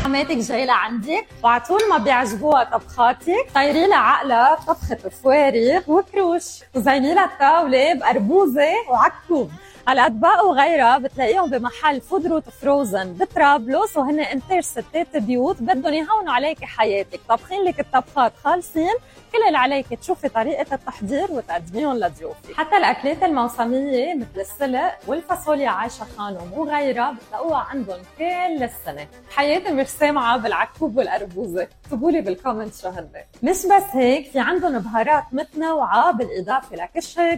عماتك جاي لعندك وعطول ما بيعجبوها طبخاتك طيري لها عقلها بطبخة فوارغ وكروش وزيني لها الطاولة بقربوزة وعكوب. هالأطباق وغيرها بتلاقيهم بمحل فود روت فروزن بطرابلس وهن انتاج ستات بيوت بدهم يهونوا عليك حياتك، طبخين لك الطبخات خالصين، كل اللي عليك تشوفي طريقة التحضير وتقدميهم لضيوفك. حتى الأكلات الموسمية مثل السلق والفاصوليا عايشة خانم وغيرها بتلاقوها عندهم كل السنة. حياتي مش سامعة بالعكوب والقربوزة، اكتبولي بالكومنت شو هن. مش بس هيك، في عندهم بهارات متنوعة بالإضافة لكشك